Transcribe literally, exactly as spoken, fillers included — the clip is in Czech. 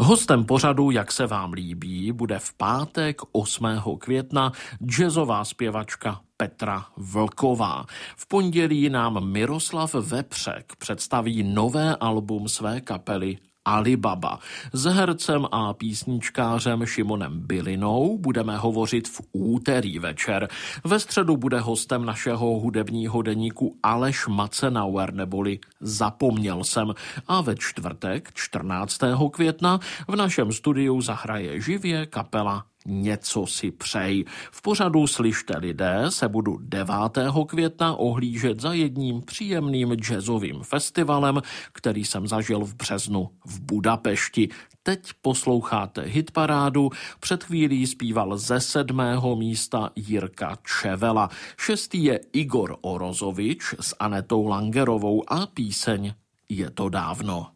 Hostem pořadu, jak se vám líbí, bude v pátek osmého května jazzová zpěvačka Petra Vlková. V pondělí nám Miroslav Vepřek představí nové album své kapely Alibaba. S hercem a písničkářem Šimonem Bilinou budeme hovořit v úterý večer. Ve středu bude hostem našeho hudebního deníku Aleš Macenauer, neboli Zapomněl jsem. A ve čtvrtek, čtrnáctého května, v našem studiu zahraje živě kapela Něco si přej. V pořadu Slyšte lidé se budu devátého května ohlížet za jedním příjemným jazzovým festivalem, který jsem zažil v březnu v Budapešti. Teď posloucháte hitparádu, před chvílí zpíval ze sedmého místa Jirka Čevela. Šestý je Igor Orozovič s Anetou Langerovou a píseň Je to dávno.